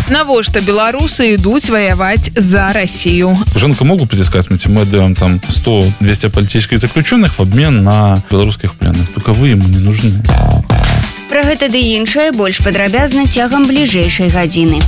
Навошта беларусы идут воевать за Россию? Лукашенко могут притискать, мы отдаем там 100-200 политических заключенных в обмен на белорусских пленных. Только вы ему не нужны. Пра гэта ды іншае больш падрабязна цягам бліжэйшай гадзіны.